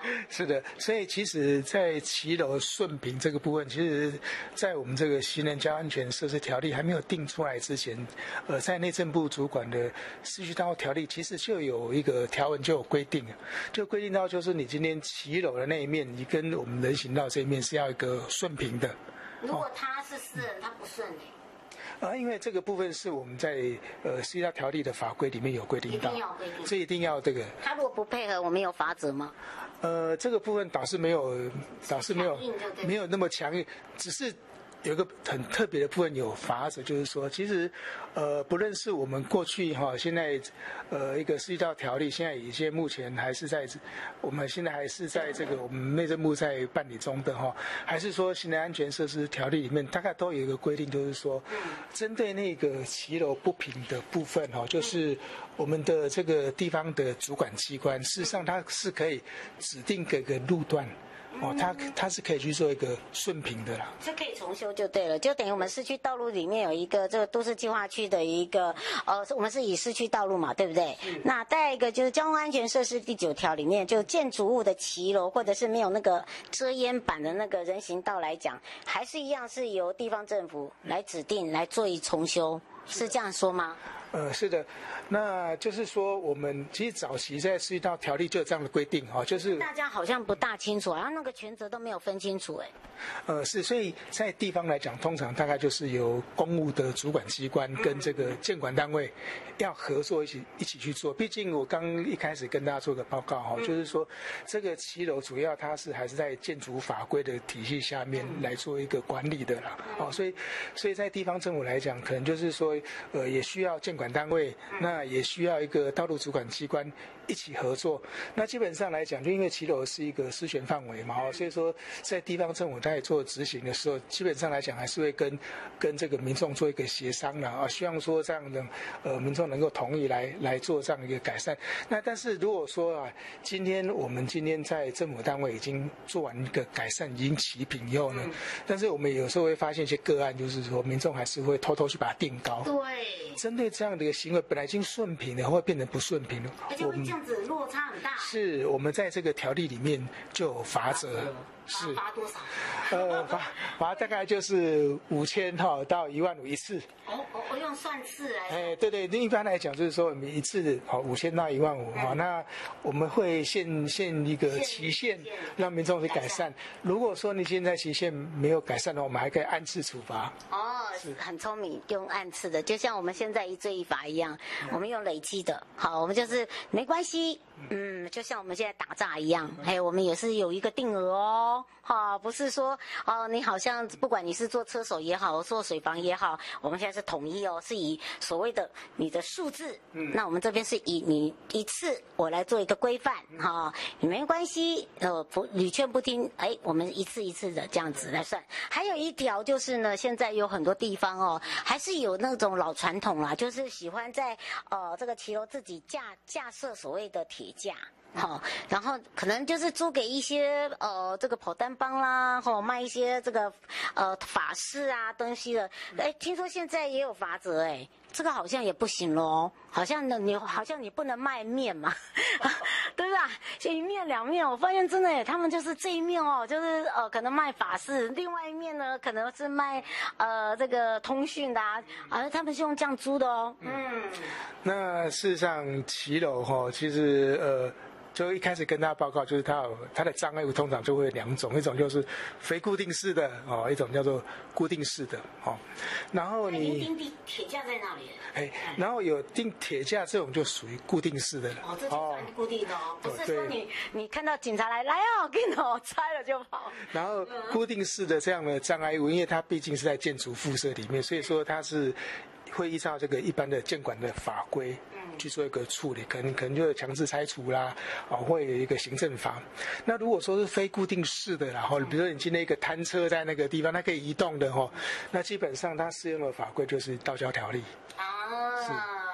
是的，所以其实，在骑楼顺平这个部分，其实，在我们这个行人交安全设施条例还没有定出来之前，在内政部主管的市区道路条例，其实就有一个条文就有规定，就规定到就是你今天骑楼的那一面，你跟我们人行道这一面是要一个顺平的。 如果他是私人，他不顺因为这个部分是我们在市区道条例的法规里面有规定到，这一定要这个。 他如果不配合，我们有罚则吗？ 这个部分倒是没有那么强硬，只是有一个很特别的部分有罚则，就是说，其实不论是我们过去现在一个市区道条例，现在有些目前还是在我们现在还是在这个我们内政部在办理中的还是说行人安全设施条例里面大概都有一个规定，就是说针对那个骑楼不平的部分就是我们的这个地方的主管机关，事实上它是可以指定各个路段。它是可以去做一个顺平的啦， 这可以重修就对了，就等于我们市区道路里面有一个这个都市计划区的一个我们是以市区道路嘛，对不对？那再一个就是交通安全设施第9条里面，就建筑物的骑楼或者是没有那个遮烟板的那个人行道来讲，还是一样是由地方政府来指定来做一重修，是这样说吗？ 是的，那就是说，我们其实早期在市区道条例就有这样的规定就是大家好像不大清楚，然后那个权责都没有分清楚是，所以在地方来讲，通常大概就是由公务的主管机关跟这个建管单位要合作一起去做。毕竟我刚一开始跟大家做个报告就是说这个骑楼主要它还是在建筑法规的体系下面来做一个管理的啦所以在地方政府来讲，可能就是说也需要建管单位，那也需要一个道路主管机关一起合作。那基本上来讲，就因为骑楼是一个施权范围嘛所以说在地方政府在做执行的时候，基本上来讲还是会跟这个民众做一个协商啦希望说这样的民众能够同意来做这样一个改善。那但是如果说我们今天在政府单位已经做完一个改善，已经齐平以后呢，但是我们有时候会发现一些个案，就是说民众还是会偷偷去把它定高。 对， 针对这样的一个行为，本来已经顺平了，会变成不顺平了， 而且会这样子落差很大。 是我们在这个条例里面就有罚则。是罚多少？ 罚大概就是5000到15000一次。 我用算次来。 对，一般来讲就是说我们一次5000到15000那我们会限一个期限，让民众去改善。如果说你现在期限没有改善的话，我们还可以按次处罚。 是很聪明，用按次的，就像我们现在一罪一罚一样，我们用累积的。好，我们就是没关系。就像我们现在打诈一样，我们也是有一个定额不是说你好像不管你是做车手也好，做水房也好，我们现在是统一是以所谓的你的数字，那我们这边是以你一次我来做一个规范你没关系，屡劝不听，我们一次一次的这样子来算。还有一条就是呢，现在有很多地方还是有那种老传统啦，就是喜欢在这个骑楼自己架设所谓的铁架。然后可能就是租给一些这个跑单帮啦，卖一些这个法式啊东西的。听说现在也有罚则这个好像也不行咯，好像你不能卖面嘛，对吧？一面两面，我发现真的他们就是这一面就是可能卖法式，另外一面呢可能是卖这个通讯的他们是用这样租的那事实上骑楼其实就一开始跟大家报告，就是它的障碍物通常就会有2种，一种就是非固定式的一种叫做固定式的然后你钉铁架在那里然后有钉铁架这种就属于固定式的了这就算固定的不是说你看到警察来给你拆了就跑。 然后固定式的这样的障碍物，因为它毕竟是在建筑附设里面，所以说它是会依照这个一般的建管的法规去做一个处理，可能就强制拆除啦会有一个行政罚。那如果说是非固定式的啦比如说你今天一个摊车在那个地方它可以移动的那基本上它适用的法规就是道交条例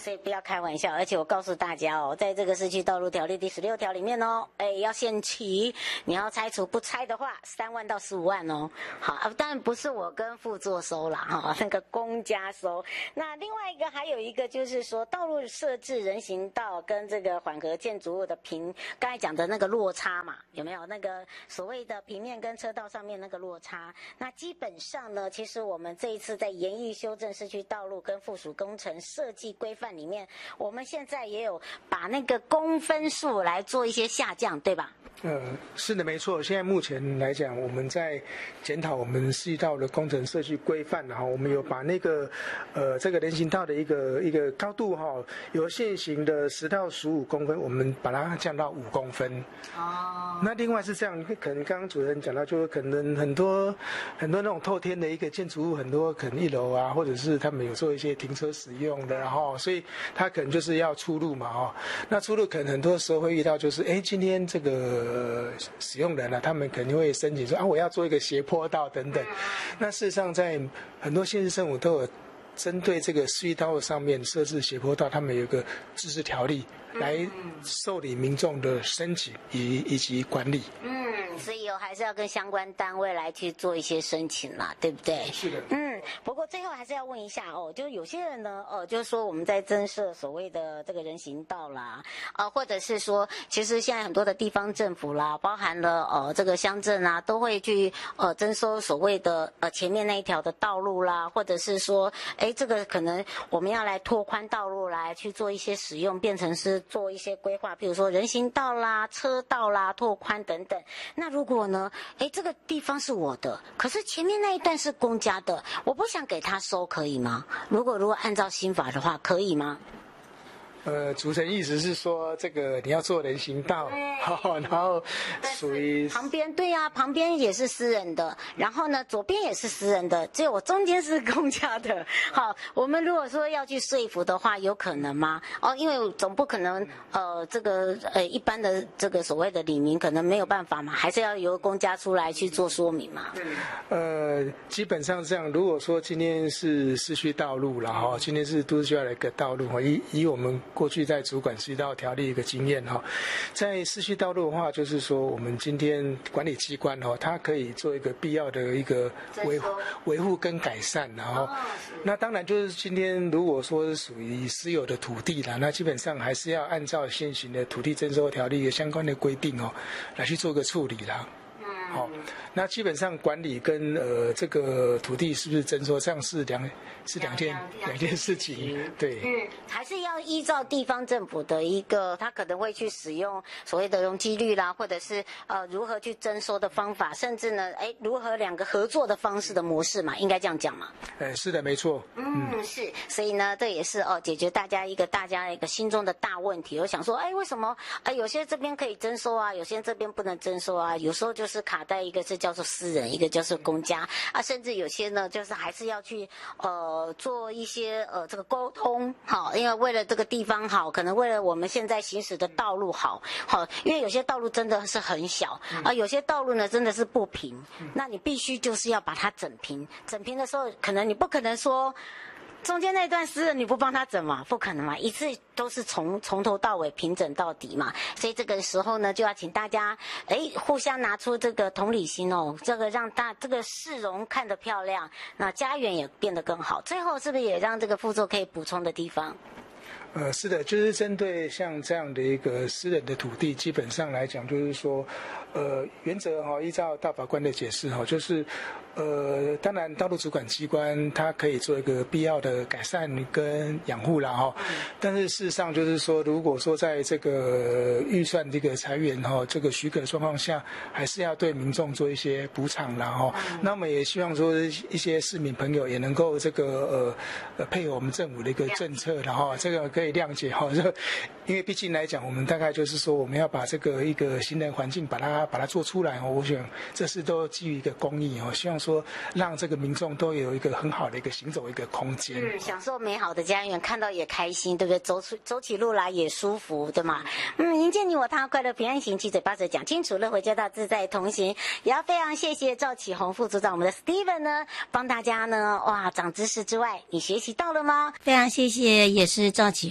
所以不要开玩笑。而且我告诉大家哦，在这个市区道路条例第16条里面哦，要限期，你要拆除，不拆的话3万到15万哦。好，当然不是我跟副座收啦哈，那个公家收。那另外一个还有一个就是说，道路设置人行道跟这个缓和建筑物的刚才讲的那个落差嘛，有没有那个所谓的平面跟车道上面那个落差？那基本上呢，其实我们这一次在研议修正市区道路跟附属工程设计规范里面，我们现在也有把那个公分数来做一些下降，对吧？ 是的，没错。现在目前来讲，我们在检讨我们市道的工程设计规范，然后我们有把那个这个人行道的一个高度哈，由现行的10到15公分，我们把它降到5公分。哦。那另外是这样，可能刚刚主持人讲到，就是可能很多那种透天的一个建筑物，很多可能1楼啊，或者是他们有做一些停车使用的，然后所以他可能就是要出入嘛，哦，那出入可能很多时候会遇到，就是今天这个使用人啊，他们肯定会申请说我要做一个斜坡道等等。那事实上，在很多县市政府都有针对这个市区道路上面设置斜坡道，他们有一个自治条例来受理民众的申请以及管理。 所以还是要跟相关单位来去做一些申请啦，对不对？ 是的。 不过最后还是要问一下哦，就有些人呢，就是说我们在增设所谓的这个人行道啦，或者是说，其实现在很多的地方政府啦，包含了这个乡镇啊，都会去征收所谓的前面那一条的道路啦，或者是说，这个可能我们要来拓宽道路来去做一些使用，变成是做一些规划，比如说人行道啦、车道啦、拓宽等等。那如果呢，这个地方是我的，可是前面那一段是公家的，我不想给他收，可以吗？如果按照新法的话，可以吗？ 主持人意思是说，这个你要做人行道，然后属于旁边，对啊，旁边也是私人的，然后呢，左边也是私人的，只有我中间是公家的。好，我们如果说要去说服的话，有可能吗？因为总不可能，这个一般的这个所谓的里民可能没有办法嘛，还是要由公家出来去做说明嘛。 基本上这样，如果说今天是市区道路了哈，今天是都市计划的一个道路，以我们过去在主管市区道路条例一个经验哈，在市区道路的话，就是说我们今天管理机关它可以做一个必要的一个维护跟改善，然后那当然就是今天如果说是属于私有的土地啦，那基本上还是要按照现行的土地征收条例的相关的规定来去做个处理啦。好，那基本上管理跟这个土地是不是征收，这样是两件事情，对。 还是要依照地方政府的一个，他可能会去使用所谓的容积率啦，或者是如何去征收的方法，甚至呢，如何2个合作的方式的模式嘛，应该这样讲嘛。 是的，没错。 是，所以呢，这也是解决大家一个心中的大问题。我想说，为什么有些这边可以征收啊，有些这边不能征收啊？有时候就是卡在一个是叫做私人，一个叫做公家啊，甚至有些呢，就是还是要去做一些这个沟通，好，因为为了这个地方好，可能为了我们现在行驶的道路好，因为有些道路真的是很小有些道路呢真的是不平，那你必须就是要把它整平。整平的时候，可能你不可能说中间那段私人你不帮他整嘛，不可能嘛，一次都是从头到尾平整到底嘛。所以这个时候呢，就要请大家互相拿出这个同理心这个让这个市容看得漂亮，那家园也变得更好。最后是不是也让这个副座可以补充的地方？ 是的，就是针对像这样的一个私人的土地，基本上来讲就是说，原则依照大法官的解释就是当然道路主管机关它可以做一个必要的改善跟养护啦但是事实上就是说，如果说在这个预算这个财源这个许可的状况下，还是要对民众做一些补偿啦那我们也希望说一些市民朋友也能够这个配合我们政府的一个政策然这个可以谅解因为毕竟来讲，我们大概就是说我们要把这个一个行人环境把它做出来我想这是都基于一个公益希望说让这个民众都有一个很好的一个行走一个空间， 享受美好的家园，看到也开心，对不对？走起路来也舒服，对吗？迎接你我他，快乐平安行，七嘴八舌讲清楚，乐回街道自在同行。也要非常谢谢赵启宏副组长，我们的 Steven 呢，帮大家呢长知识之外，你学习到了吗？非常谢谢，也是赵启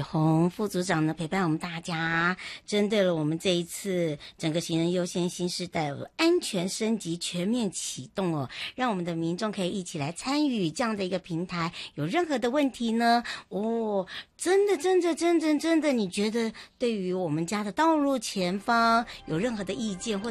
启宏副组长呢陪伴我们大家，针对了我们这一次整个行人优先新时代安全升级全面启动哦，让我们的民众可以一起来参与这样的一个平台。有任何的问题呢，真的，你觉得对于我们家的道路前方有任何的意见或